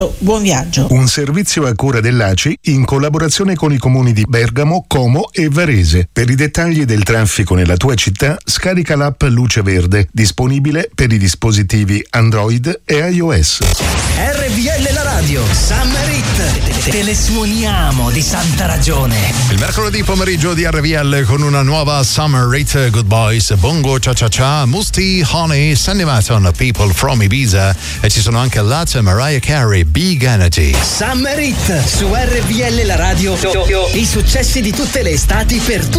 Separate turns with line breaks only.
Buon viaggio.
Un servizio a cura dell'ACI in collaborazione con i comuni di Bergamo, Como e Varese. Per i dettagli del traffico nella tua città, scarica l'app Luce Verde, disponibile per i dispositivi Android e iOS.
RVL la radio, Summer Hit. Te le suoniamo di santa ragione.
Il mercoledì pomeriggio di RVL con una nuova Summer Hit. Good Boys, Bongo Cha Cha Cha, Musti, Honey, Sandy Maton, People from Ibiza e ci sono anche Latte, Mariah Carey, Big Energy.
Summer Hit su RVL la radio. I successi di tutte le estati per tutti.